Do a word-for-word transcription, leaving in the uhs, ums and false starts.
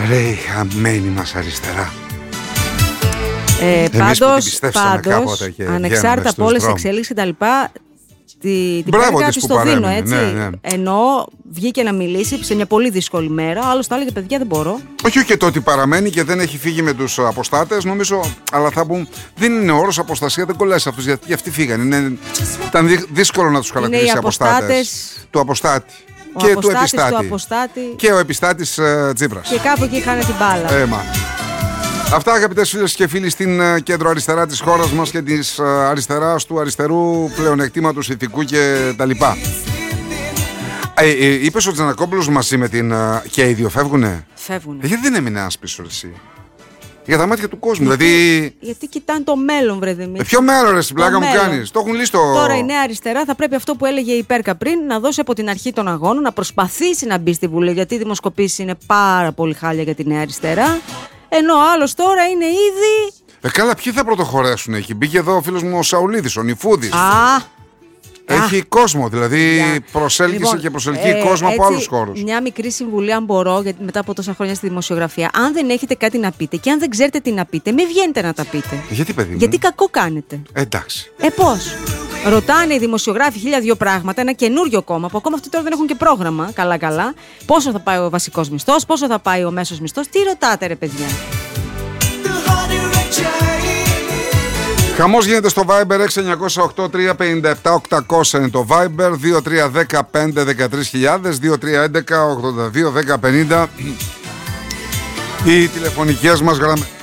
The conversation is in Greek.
Ρε η χαμένη μας αριστερά. Ε, πάντως, πάντως ανεξάρτητα από όλες τις εξέλιξεις και τα λοιπά, τη, την πέρικα της το δίνω, έτσι. Ναι, ναι. Ενώ βγήκε να μιλήσει σε μια πολύ δύσκολη μέρα, άλλος τα έλεγε παιδιά δεν μπορώ. Όχι και το ότι παραμένει και δεν έχει φύγει με τους αποστάτες, νομίζω, αλλά θα πούμε, δεν είναι όρος αποστασία, δεν κολλάει σε αυτούς, γιατί αυτοί φύγανε. Είναι, ήταν δύσκολο να τους χαρακτηρίσει αποστάτες του αποστάτη. Ο και του επιστάτη. Του αποστάτη. Και ο επιστάτης uh, Τσίπρας. Και κάπου εκεί χάνε την μπάλα. Έμα. Αυτά, αγαπητές φίλες και φίλοι, στην uh, κέντρο αριστερά της χώρας μας και της uh, αριστεράς του αριστερού πλεονεκτήματος ηθικού και τα λοιπά. Ε, ε, είπες ο Τζανακόπουλος μαζί με την uh, και οι δύο φεύγουνε. Φεύγουνε. Ε, γιατί δεν έμεινε ένας πίσω εσύ? Για τα μάτια του κόσμου, γιατί, δηλαδή. Γιατί κοιτάνε το μέλλον, βρε Δημήτρη. Ε, ποιο μέλλον, ρε, στην πλάκα μου κάνεις. Το έχουν λύσει το. Τώρα η Νέα Αριστερά θα πρέπει αυτό που έλεγε η Πέρκα πριν, να δώσει από την αρχή των αγώνων, να προσπαθήσει να μπει στη Βουλή. Γιατί οι δημοσκοπήσεις είναι πάρα πολύ χάλια για τη Νέα Αριστερά. Ενώ ο άλλος τώρα είναι ήδη. Ε, καλά, ποιοι θα πρωτοχωρέσουν εκεί? Μπήκε εδώ ο φίλος μου ο Σαουλίδης, ο Νιφούδης. Α! Έχει ah. κόσμο, δηλαδή yeah. προσέλκυσε λοιπόν, και προσελκύει ε, κόσμο έτσι, από άλλους χώρους. Μια μικρή συμβουλή, αν μπορώ, γιατί μετά από τόσα χρόνια στη δημοσιογραφία, αν δεν έχετε κάτι να πείτε και αν δεν ξέρετε τι να πείτε, μην βγαίνετε να τα πείτε. Γιατί, παιδί μου? Γιατί κακό κάνετε. Εντάξει. Ε, πώς? Ρωτάνε οι δημοσιογράφοι χίλια δύο πράγματα, ένα καινούριο κόμμα, που ακόμα αυτοί τώρα δεν έχουν και πρόγραμμα. Καλά-καλά. Πόσο θα πάει ο βασικός μισθός, πόσο θα πάει ο μέσος μισθός, τι ρωτάτε, ρε παιδιά? Χαμός γίνεται στο Viber έξι εννιά οκτώ τρία πέντε επτά οκτακόσια είναι το Viber, δύο τρία ένα πέντε ένα τρία χιλιάδες, δύο τρία ένα ένα ογδόντα δύο δέκα πενήντα οι τηλεφωνικές μας γραμμές.